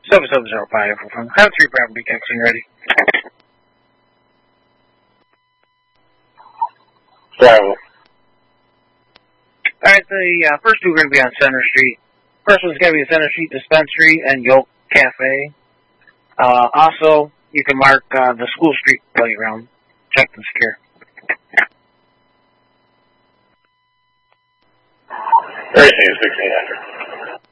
7705. Have 3 Bravo texting ready. Bravo. Alright, the first two are going to be on Center Street. First one's going to be Center Street Dispensary and Yolk Cafe. Also, you can mark the School Street Playground. Check and secure. 13 1600.